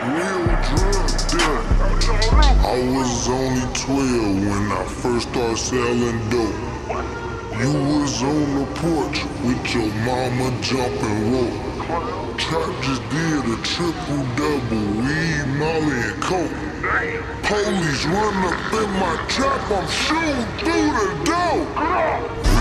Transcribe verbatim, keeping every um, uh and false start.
Real drug dealer. I was only twelve when I first started selling dope. You was on the porch with your mama jumping rope. Trap just did a triple double, weed, molly, and coke. Police run up in my trap, I'm shooting through the door.